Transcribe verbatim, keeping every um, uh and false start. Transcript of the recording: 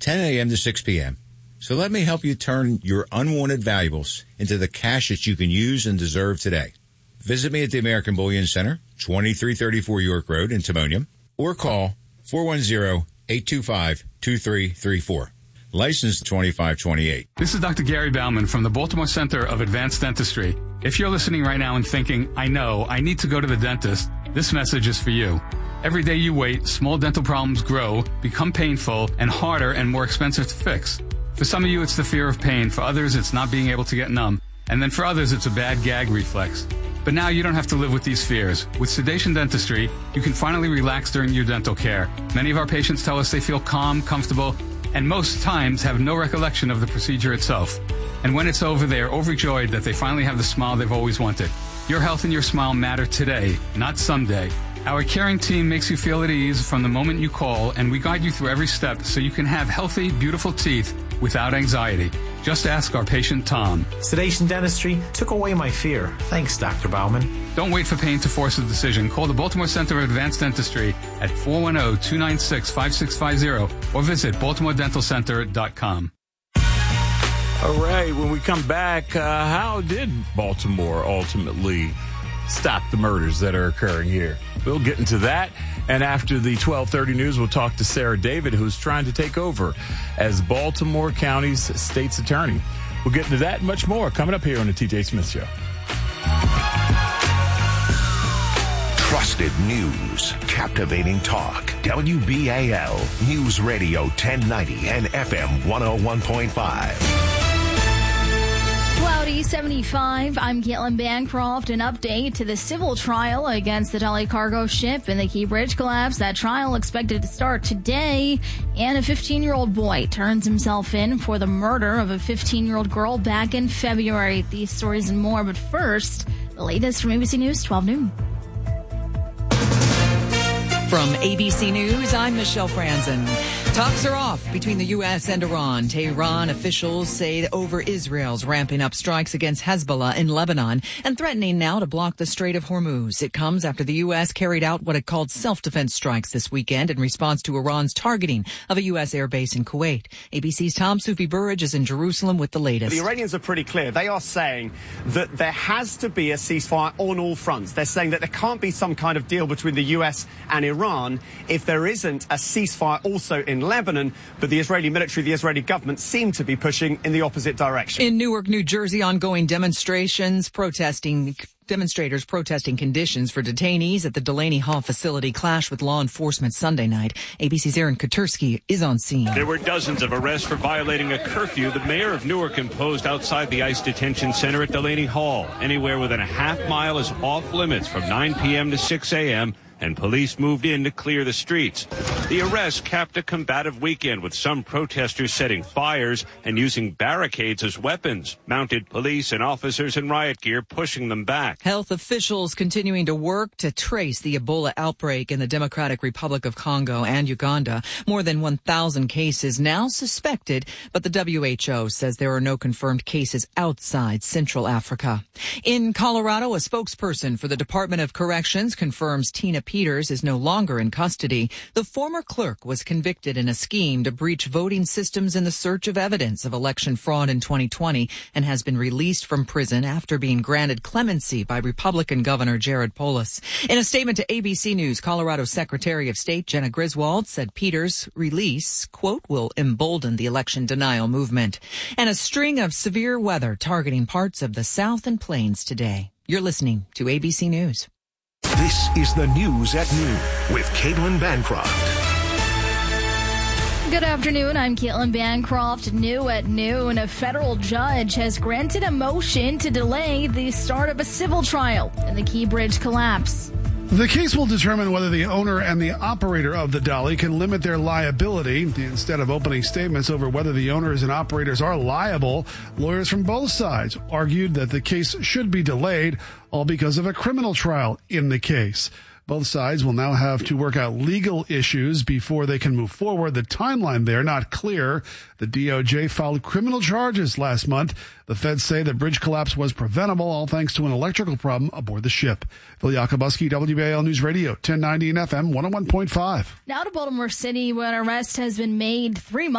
ten a.m. to six p.m. So let me help you turn your unwanted valuables into the cash that you can use and deserve today. Visit me at the American Bullion Center, twenty-three thirty-four York Road in Timonium, or call four one zero, eight two five, two three three four. License twenty-five twenty-eight. This is Doctor Gary Bauman from the Baltimore Center of Advanced Dentistry. If you're listening right now and thinking, I know, I need to go to the dentist, this message is for you. Every day you wait, small dental problems grow, become painful, and harder and more expensive to fix. For some of you, it's the fear of pain. For others, it's not being able to get numb. And then for others, it's a bad gag reflex. But now you don't have to live with these fears. With Sedation Dentistry, you can finally relax during your dental care. Many of our patients tell us they feel calm, comfortable, and most times have no recollection of the procedure itself. And when it's over, they are overjoyed that they finally have the smile they've always wanted. Your health and your smile matter today, not someday. Our caring team makes you feel at ease from the moment you call, and we guide you through every step so you can have healthy, beautiful teeth without anxiety. Just ask our patient Tom. Sedation Dentistry took away my fear. Thanks, Doctor Bauman. Don't wait for pain to force a decision. Call the Baltimore Center of Advanced Dentistry at four one zero, two nine six, five six five zero or visit baltimore dental center dot com. All right, when we come back, uh, how did Baltimore ultimately stop the murders that are occurring here? We'll get into that. And after the twelve thirty news, we'll talk to Sarah David, who's trying to take over as Baltimore County's state's attorney. We'll get into that and much more coming up here on the T J Smith Show. Trusted news, captivating talk. W B A L News Radio ten ninety and F M one oh one point five. Cloudy seventy-five. I'm Caitlin Bancroft. An update to the civil trial against the Delhi cargo ship and the Key Bridge collapse. That trial expected to start today. And a fifteen-year-old boy turns himself in for the murder of a fifteen-year-old girl back in February. These stories and more. But first, the latest from A B C News, twelve noon. From A B C News, I'm Michelle Franzen. Talks are off between the U S and Iran. Tehran officials say over Israel's ramping up strikes against Hezbollah in Lebanon and threatening now to block the Strait of Hormuz. It comes after the U S carried out what it called self-defense strikes this weekend in response to Iran's targeting of a U S airbase in Kuwait. A B C's Tom Sufi Burridge is in Jerusalem with the latest. The Iranians are pretty clear. They are saying that there has to be a ceasefire on all fronts. They're saying that there can't be some kind of deal between the U S and Iran if there isn't a ceasefire also in Lebanon, but the Israeli military, the Israeli government seem to be pushing in the opposite direction. In Newark, New Jersey, ongoing demonstrations protesting Demonstrators protesting conditions for detainees at the Delaney Hall facility clashed with law enforcement Sunday night. A B C's Aaron Katursky is on scene. There were dozens of arrests for violating a curfew the mayor of Newark imposed outside the ICE detention center at Delaney Hall. Anywhere within a half mile is off limits from nine p.m. to six a.m., and police moved in to clear the streets. The arrest capped a combative weekend with some protesters setting fires and using barricades as weapons. Mounted police and officers in riot gear pushing them back. Health officials continuing to work to trace the Ebola outbreak in the Democratic Republic of Congo and Uganda. More than one thousand cases now suspected, but the W H O says there are no confirmed cases outside Central Africa. In Colorado, a spokesperson for the Department of Corrections confirms Tina Peters is no longer in custody. The former clerk was convicted in a scheme to breach voting systems in the search of evidence of election fraud in twenty twenty and has been released from prison after being granted clemency by Republican Governor Jared Polis. In a statement to A B C News, Colorado Secretary of State Jenna Griswold said Peters' release, quote, will embolden the election denial movement. And a string of severe weather targeting parts of the South and Plains today. You're listening to A B C News. This is the News at Noon with Caitlin Bancroft. Good afternoon. I'm Caitlin Bancroft. New at noon, a federal judge has granted a motion to delay the start of a civil trial in the Key Bridge collapse. The case will determine whether the owner and the operator of the dolly can limit their liability. Instead of opening statements over whether the owners and operators are liable, lawyers from both sides argued that the case should be delayed, all because of a criminal trial in the case. Both sides will now have to work out legal issues before they can move forward. The timeline there not clear. The D O J filed criminal charges last month. The feds say the bridge collapse was preventable, all thanks to an electrical problem aboard the ship. Phil Yakubuski, W B A L News Radio, ten ninety and F M one oh one point five. Now to Baltimore City, where an arrest has been made three months